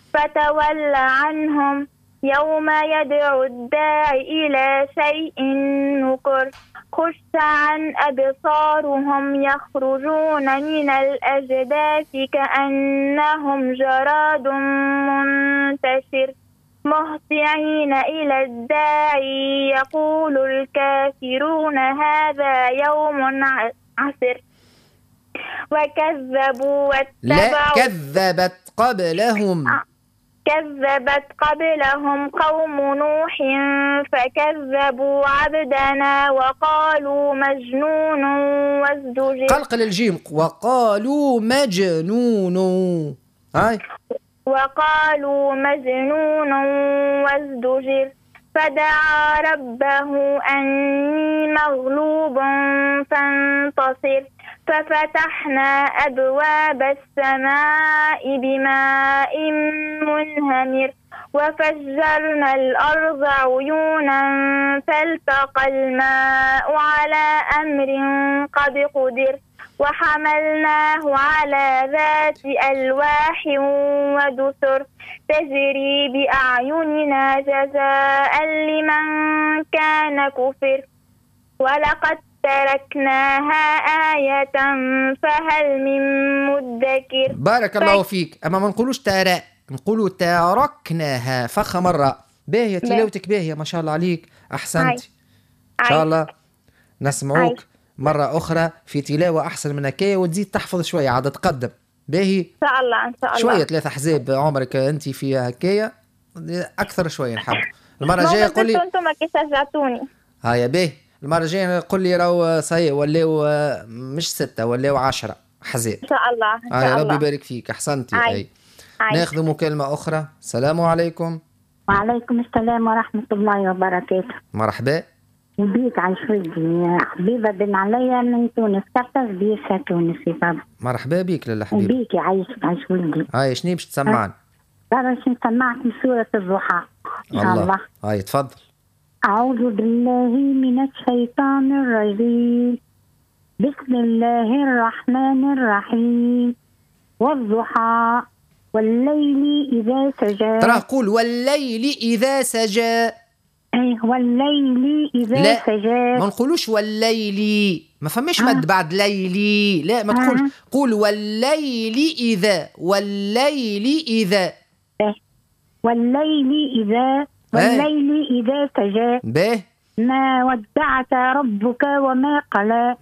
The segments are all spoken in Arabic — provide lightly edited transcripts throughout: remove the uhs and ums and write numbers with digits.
فتول عنهم يوم يدعو الداعي إلى شيء نكر خش عن أبصارهم يخرجون من الأجداث كأنهم جراد منتشر مهطعين إلى الداعي يقول الكافرون هذا يوم عسر وكذبوا لا، واتبعوا كذبت قبلهم قوم نوح فكذبوا عبدنا وقالوا مجنون وازدجر. قلقل الجيم. وقالوا مجنون. هاي. وقالوا مجنون وازدجر فدعا ربه أني مغلوب فانتصر ففتحنا أبواب السماء بماء منهمر وفجرنا الأرض عيونا فالتقى الماء على أمر قد قدر وحملناه على ذات ألواح ودسر تجري بأعيننا جزاء لمن كان كفر ولقد تركناها آية فهل من مدكر. بارك الله فيك. أما ما نقولوش ترى، نقولوا تركناها فخ مرة. باهية تلاوتك، باهية ما شاء الله عليك، أحسنتي إن شاء الله. نسمعوك مرة أخرى في تلاوة أحسن من هكايا وتزيد تحفظ شوية عاد تقدم. باهي إن شاء الله إن شاء الله. شوية 3 أحزاب عمرك أنت فيها هكايا أكثر شوية نحب. المرة الجاية قول لي أنتم كي شجعتوني. هيا باهي. المرة الجاية قل لي راهو صحيح ولاو مش 6 ولاو 10 أحزاب إن شاء الله إن شاء الله. ربي يبارك فيك، أحسنتي. أي ناخذ مكالمة أخرى. السلام عليكم. وعليكم السلام ورحمة الله وبركاته. مرحبا بيك عايش ولدي حبيبة بن عليا من تونس كرتز بيسا تونسي بابا. مرحبا بيك لاله حبيبي. بيك عايش ولدي. هاي شنو باش تسمعنا؟ باش نسمعك من سورة الضحى إن شاء الله. هاي تفضل. أعوذ بالله من الشيطان الرجيم بسم الله الرحمن الرحيم والضحى والليل إذا سجى. ترى قول والليل إذا سجى. والليل إذا سجى. ما نقولوش والليل، ما فماش مد بعد ليلي، لا ما تقول. قول والليل إذا. والليل إذا. والليل إذا إذا سجى. ما ودعك ربك وما قلى.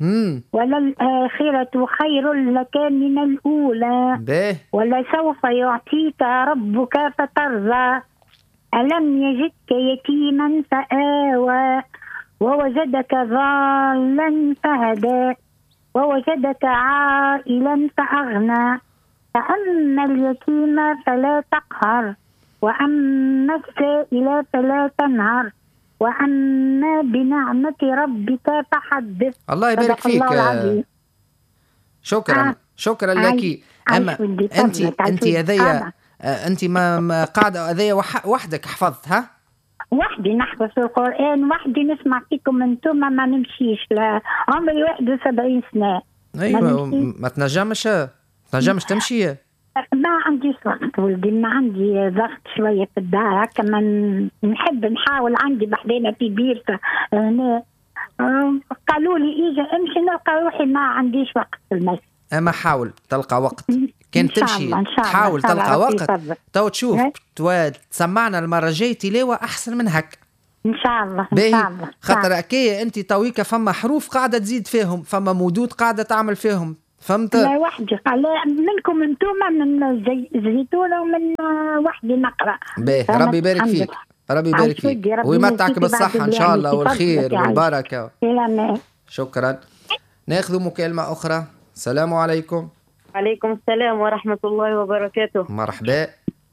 وللآخرة خير لك من الأولى. ولسوف يعطيك ربك فترضى. ألم يجدك يتيما فآوى ووجدك ضالا فهدى ووجدك عائلا فأغنى فأما اليتيم فلا تقهر وأما السائل فلا تنهر وأما بنعمة ربك فحدث. الله يبارك فيك. شكرا لك. أما أنت هذيا أنت ما قاعدة هذيا وحدك حفظت؟ ها وحدي نحفظ القرآن وحدي نسمع فيكم انتم ما نمشيش. لا عمري 71 سنة. أيوة ما تنجمش تمشي. ما عنديش وقت ولدي، ما عندي ضغط شوية في الدار هكا نحب نحاول. عندي بحدينا في بيرتا هنا قالوا لي إجا امشي نلقى روحي ما عنديش وقت في المسجد. أما حاول تلقى وقت. كان تمشي تحاول تلقى وقت تو تشوف تسمعنا المرة الجاية تلاوة أحسن من هك إن شاء الله. إن شاء الله خاطر أكية أنت تويكا فما حروف قاعدة تزيد فيهم، فما مدود قاعدة تعمل فيهم، فهمت؟ لا وحدي قال منكم انتم من زيتونة ومن وحدي نقرأ. ربي يبارك فيك. ربي يبارك فيك ويمتعك بالصحة إن شاء الله والخير والبركة. شكرا. ناخذ مكالمة أخرى. السلام عليكم. عليكم السلام ورحمة الله وبركاته. مرحبا.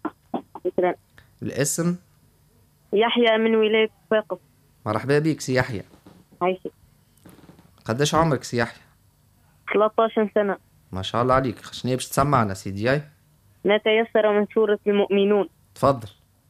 الاسم؟ يحيى من ولاية صفاقس. مرحبا بك سي يحيى. عايشك. قداش عمرك سي يحيى؟ 13 سنة. ما شاء الله عليك. شنو باش تسمعنا سيدي؟ هاي ما تيسر من سورة المؤمنون. تفضل.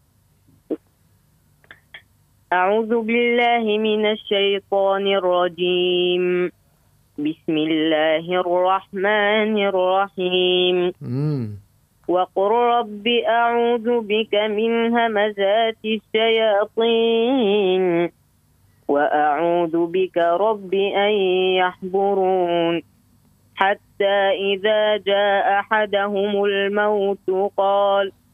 أعوذ بالله من الشيطان الرجيم بسم الله الرحمن الرحيم. وقل رب أعوذ بك من همزات الشياطين وأعوذ بك رب أن يحضرون حتى إذا جاء أحدهم الموت قال